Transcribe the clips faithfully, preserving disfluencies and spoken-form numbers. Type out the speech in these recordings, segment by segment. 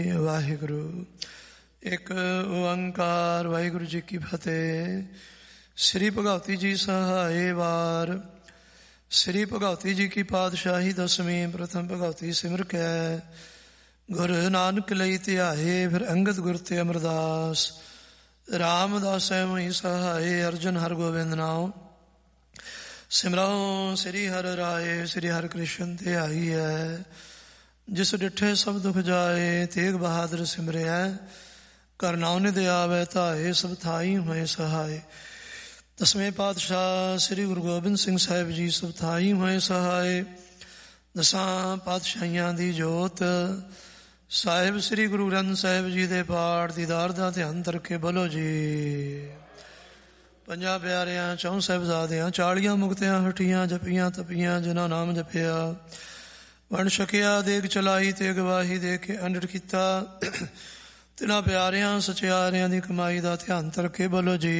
ਵਾਹਿਗੁਰੂ। ਇੱਕ ਓੰਕਾਰ। ਵਾਹਿਗੁਰੂ ਜੀ ਕੀ ਫਤਿਹ। ਸ੍ਰੀ ਭਗਵਤੀ ਜੀ ਸਹਾਏ ਵਾਰ। ਸ੍ਰੀ ਭਗਵਤੀ ਜੀ ਕੀ ਪਾਤਸ਼ਾਹੀ ਦਸਵੀਂ। ਪ੍ਰਥਮ ਭਗਵਤੀ ਸਿਮਰ ਕੈ ਗੁਰੂ ਨਾਨਕ ਲਈ ਧਿਆਏ। ਫਿਰ ਅੰਗਦ ਗੁਰ ਤੇ ਅਮਰਦਾਸ। ਰਾਮਦਾਸ ਮੋਹਿ ਸਹਾਏ। ਅਰਜਨ ਹਰ ਗੋਬਿੰਦ ਨਾਮ ਸਿਮਰਾਓ। ਸ੍ਰੀ ਹਰਿ ਰਾਏ। ਸ੍ਰੀ ਹਰਿ ਕ੍ਰਿਸ਼ਨ ਧਿਆਈ ਹੈ। ਜਿਸ ਡਿਠੇ ਸਭ ਦੁਖ ਜਾਏ। ਤੇਗ ਬਹਾਦਰ ਸਿਮਰਿਆ। ਕਰਨਾਉ ਨਿਧ ਆਵੈ ਧਾਏ। ਸਭ ਥਾਈ ਹੋਏ ਸਹਾਏ। ਦਸਵੇਂ ਪਾਤਸ਼ਾਹ ਸ੍ਰੀ ਗੁਰੂ ਗੋਬਿੰਦ ਸਿੰਘ ਸਾਹਿਬ ਜੀ ਸਭ ਥਾਈ ਹੋਏ ਸਹਾਏ। ਦਸਾਂ ਪਾਤਸ਼ਾਹੀਆਂ ਦੀ ਜੋਤ ਸਾਹਿਬ ਸ੍ਰੀ ਗੁਰੂ ਗ੍ਰੰਥ ਸਾਹਿਬ ਜੀ ਦੇ ਪਾਠ ਦੀਦਾਰ ਦਾ ਧਿਆਨ ਕਰਕੇ ਬੋਲੋ ਜੀ। ਪੰਜਾਂ ਪਿਆਰਿਆਂ ਚੌਂ ਸਾਹਿਬਜ਼ਾਦਿਆਂ ਚਾਲੀਆਂ ਮੁਕਤਿਆਂ ਹਟੀਆਂ ਜਪੀਆਂ ਤਪੀਆਂ ਜਿਨ੍ਹਾਂ ਨਾਮ ਜਪਿਆ ਵੰਡ ਛਕਿਆ ਦੇਗ ਚਲਾਈ ਤੇ ਗਵਾਹੀ ਦੇ ਕੇ ਅੰਡੜ ਕੀਤਾ। ਤਿਨਾਂ ਪਿਆਰਿਆਂ ਸਚਿਆਰਿਆਂ ਦੀ ਕਮਾਈ ਦਾ ਧਿਆਨ ਕਰਕੇ ਬੋਲੋ ਜੀ।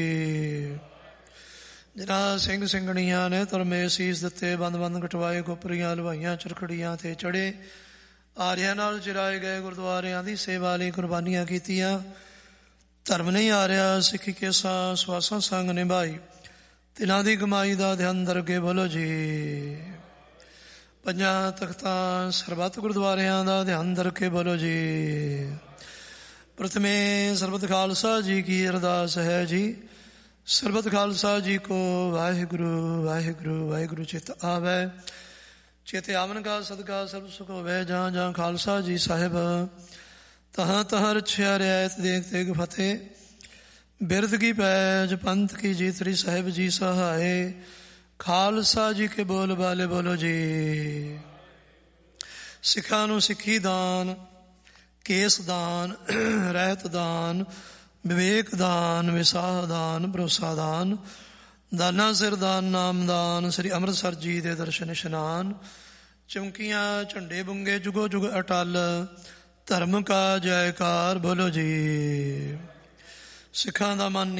ਜਿਨ੍ਹਾਂ ਸਿੰਘ ਸਿੰਘਣੀਆਂ ਨੇ ਧਰਮੇ ਸੀਸ ਦਿੱਤੇ ਬੰਦ ਬੰਦ ਕਟਵਾਏ ਕੋਪਰੀਆਂ ਲਵਾਈਆਂ ਚਰਖੜੀਆਂ ਤੇ ਚੜੇ ਆਰਿਆਂ ਨਾਲ ਚਿਰਾਏ ਗਏ ਗੁਰਦੁਆਰਿਆਂ ਦੀ ਸੇਵਾ ਲਈ ਕੁਰਬਾਨੀਆਂ ਕੀਤੀਆਂ। ਧਰਮ ਨਹੀਂ ਆ ਰਿਹਾ ਸਿੱਖੀ ਕੇਸਾ ਸਵਾਸਾਂ ਸੰਗ ਨਿਭਾਈ। ਤਿਨਾਂ ਦੀ ਕਮਾਈ ਦਾ ਧਿਆਨ ਕਰਕੇ ਬੋਲੋ ਜੀ। ਪੰਜਾਂ ਤਖਤਾਂ ਸਰਬੱਤ ਗੁਰਦੁਆਰਿਆਂ ਦਾ ਧਿਆਨ ਕਰਕੇ ਬੋਲੋ ਜੀ। ਪ੍ਰਥਮੇ ਸਰਬਤ ਖਾਲਸਾ ਜੀ ਕੀ ਅਰਦਾਸ ਹੈ ਜੀ। ਸਰਬਤ ਖਾਲਸਾ ਜੀ ਕੋ ਵਾਹਿਗੁਰੂ ਵਾਹਿਗੁਰੂ ਵਾਹਿਗੁਰੂ ਚਿਤ ਆਵੈ। ਚੇਤੇ ਆਵਨ ਕਾ ਸਦਕਾ ਸਰਬ ਸੁਖ ਹੋਵੇ। ਜਾਂ ਜਾਂ ਖਾਲਸਾ ਜੀ ਸਾਹਿਬ ਤਹਾਂ ਤਹਾਂ ਰਛਿਆ ਰਿਆਇਤ ਦੇਖ ਤੇਗ ਫਤਿਹ। ਬਿਰਦ ਕੀ ਪੈਜ ਪੰਥ ਕੀ ਜੀਤਰੀ ਸਾਹਿਬ ਜੀ ਸਹਾਏ। ਖਾਲਸਾ ਜੀ ਕੇ ਬੋਲ ਬਾਲੇ ਬੋਲੋ ਜੀ। ਸਿੱਖਾਂ ਨੂੰ ਸਿੱਖੀ ਦਾਨ ਕੇਸ ਦਾਨ ਰਹਿਤ ਦਾਨ ਵਿਵੇਕ ਦਾਨ ਵਿਸਾਹ ਦਾਨ ਭਰੋਸਾ ਦਾਨ ਦਾਨਾ ਸਿਰ ਦਾਨ ਨਾਮ ਦਾਨ। ਸ੍ਰੀ ਅੰਮ੍ਰਿਤਸਰ ਜੀ ਦੇ ਦਰਸ਼ਨ ਇਸ਼ਨਾਨ ਚੌਂਕੀਆਂ ਝੰਡੇ ਬੁੰਗੇ ਜੁਗੋ ਜੁਗ ਅਟਲ ਧਰਮ ਕਾ ਜੈਕਾਰ ਬੋਲੋ ਜੀ। ਸਿੱਖਾਂ ਦਾ ਮਨ